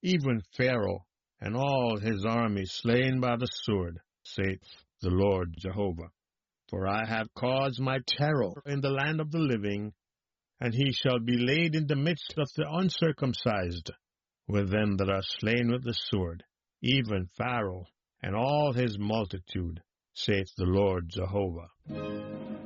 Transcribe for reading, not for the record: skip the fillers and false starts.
even Pharaoh and all his army slain by the sword, saith the Lord Jehovah. For I have caused my terror in the land of the living, and he shall be laid in the midst of the uncircumcised, with them that are slain with the sword, even Pharaoh and all his multitude, saith the Lord Jehovah.